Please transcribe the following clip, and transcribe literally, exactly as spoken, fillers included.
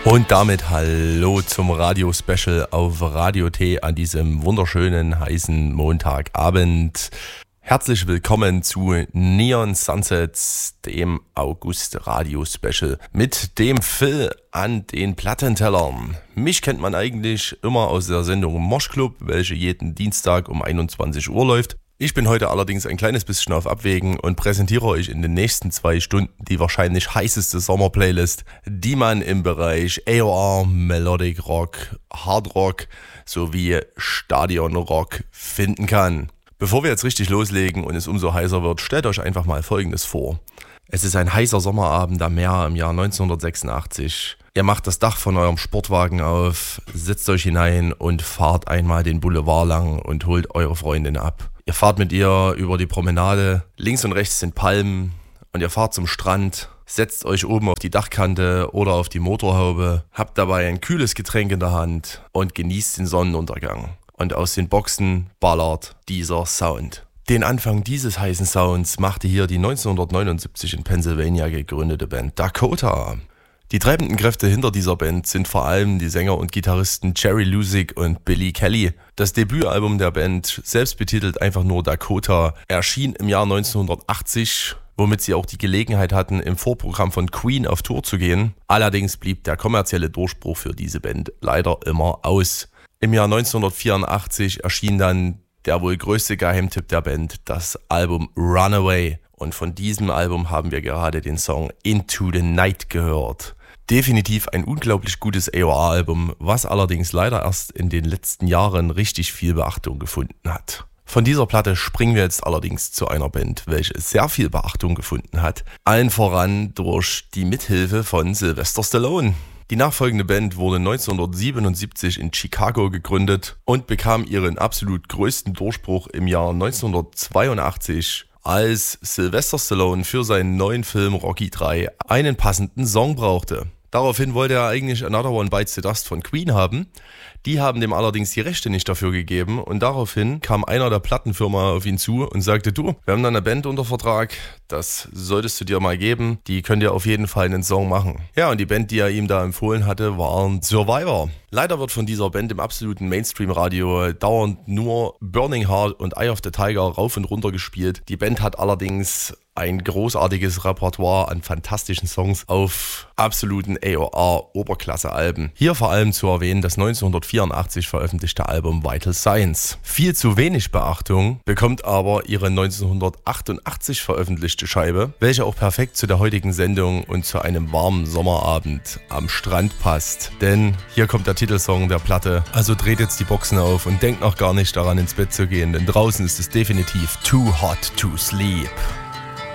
Und damit hallo zum Radio-Special auf Radio T an diesem wunderschönen, heißen Montagabend. Herzlich willkommen zu Neon Sunsets, dem August-Radio-Special mit dem Phil an den Plattentellern. Mich kennt man eigentlich immer aus der Sendung Mosh Club, welche jeden Dienstag um einundzwanzig Uhr läuft. Ich bin heute allerdings ein kleines bisschen auf Abwägen und präsentiere euch in den nächsten zwei Stunden die wahrscheinlich heißeste Sommerplaylist, die man im Bereich A O R, Melodic Rock, Hard Rock sowie Stadion Rock finden kann. Bevor wir jetzt richtig loslegen und es umso heißer wird, stellt euch einfach mal Folgendes vor. Es ist ein heißer Sommerabend am Meer im Jahr neunzehnhundertsechsundachtzig. Ihr macht das Dach von eurem Sportwagen auf, setzt euch hinein und fahrt einmal den Boulevard lang und holt eure Freundin ab. Ihr fahrt mit ihr über die Promenade, links und rechts sind Palmen und ihr fahrt zum Strand, setzt euch oben auf die Dachkante oder auf die Motorhaube, habt dabei ein kühles Getränk in der Hand und genießt den Sonnenuntergang. Und aus den Boxen ballert dieser Sound. Den Anfang dieses heißen Sounds machte hier die neunzehnhundertneunundsiebzig in Pennsylvania gegründete Band Dakota. Die treibenden Kräfte hinter dieser Band sind vor allem die Sänger und Gitarristen Jerry Lusick und Billy Kelly. Das Debütalbum der Band, selbst betitelt einfach nur Dakota, erschien im Jahr neunzehnhundertachtzig, womit sie auch die Gelegenheit hatten, im Vorprogramm von Queen auf Tour zu gehen. Allerdings blieb der kommerzielle Durchbruch für diese Band leider immer aus. Im Jahr neunzehnhundertvierundachtzig erschien dann der wohl größte Geheimtipp der Band, das Album Runaway. Und von diesem Album haben wir gerade den Song Into the Night gehört. Definitiv ein unglaublich gutes A O R-Album, was allerdings leider erst in den letzten Jahren richtig viel Beachtung gefunden hat. Von dieser Platte springen wir jetzt allerdings zu einer Band, welche sehr viel Beachtung gefunden hat. Allen voran durch die Mithilfe von Sylvester Stallone. Die nachfolgende Band wurde neunzehnhundertsiebenundsiebzig in Chicago gegründet und bekam ihren absolut größten Durchbruch im Jahr neunzehnhundertzweiundachtzig, als Sylvester Stallone für seinen neuen Film Rocky drei einen passenden Song brauchte. Daraufhin wollte er eigentlich Another One Bites the Dust von Queen haben. Die haben dem allerdings die Rechte nicht dafür gegeben und daraufhin kam einer der Plattenfirma auf ihn zu und sagte, du, wir haben da eine Band unter Vertrag, das solltest du dir mal geben, die könnt ihr auf jeden Fall einen Song machen. Ja, und die Band, die er ihm da empfohlen hatte, waren Survivor. Leider wird von dieser Band im absoluten Mainstream-Radio dauernd nur Burning Heart und Eye of the Tiger rauf und runter gespielt. Die Band hat allerdings ein großartiges Repertoire an fantastischen Songs auf absoluten A O R-Oberklasse-Alben. Hier vor allem zu erwähnen das neunzehnhundertvierundachtzig veröffentlichte Album Vital Signs. Viel zu wenig Beachtung bekommt aber ihre neunzehnhundertachtundachtzig veröffentlichte Scheibe, welche auch perfekt zu der heutigen Sendung und zu einem warmen Sommerabend am Strand passt. Denn hier kommt der Titelsong der Platte, also dreht jetzt die Boxen auf und denkt noch gar nicht daran ins Bett zu gehen, denn draußen ist es definitiv too hot to sleep.